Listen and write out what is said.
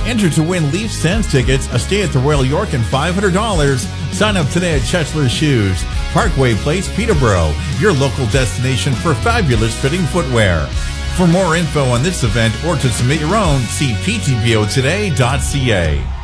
Enter to win Leafs Sens tickets, a stay at the Royal York, and $500. Sign up today at Chesler Shoes, Parkway Place, Peterborough, your local destination for fabulous fitting footwear. For more info on this event or to submit your own, see ptpotoday.ca.